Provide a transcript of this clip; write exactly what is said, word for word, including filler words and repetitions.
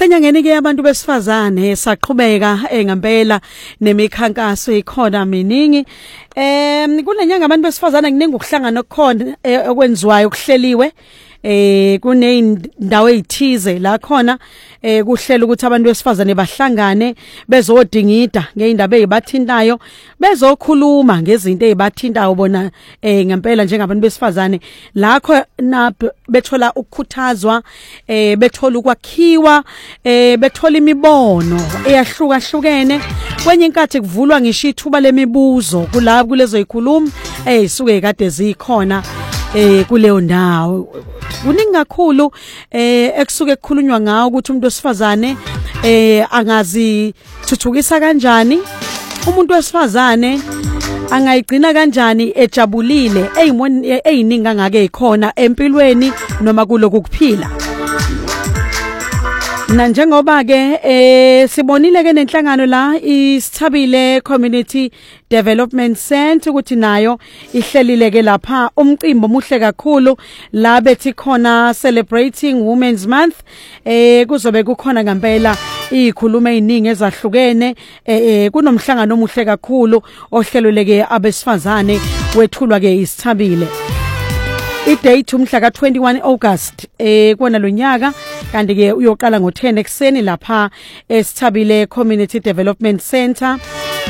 Enyangeni ke abantu besifazane saqhubeka ngempela nemikhankaso ikhona miningi. Em kulenyanga abantu besifazane kuningi ukuhlangana okukhona okwenziwayo okuhleliwe. Eh kuneyindawo ezithize la khona eh kuhlela ukuthi abantu besifazane bahlangane bezodingida ngeindaba ezibathintayo bezokhuluma ngezinto ezibathintayo bona eh ngempela njengabantu besifazane lakho napho bethola ukukhuthazwa eh bethola ukwakhiwa eh bethola imibono eyahlukahlukene kwenye inkathi kuvulwa ngisho ithuba lemibuzo kulabo kulezo ikhuluma ezisuke kade zikhona eh kuleyo ndawo kuningi kakhulu eh ekusuke kukhulunywa ngawo ukuthi umuntu wesifazane eh angazi thuthukisa kanjani umuntu wesifazane angayigcina kanjani ejabulile eyiningi ngake ikhona empilweni noma kuloku kuphila. Na njengoba ke eh sibonile ke nenhlangano la iSithabile Community Development Center ukuthi nayo ihlelile ke lapha umcimbi omuhle kakhulu la bethi khona celebrating Women's Month eh kuzobe kukhona ngempela izikhuluma eziningi ezahlukene eh kunomhlangano omuhle kakhulu ohleleleke abesifazane wethulwa ke iSithabile. I-date umhla ka twenty-one August eh kona lonyaka kanti ke uyoqala ngo ten ekseni lapha eSithabile Community Development Center.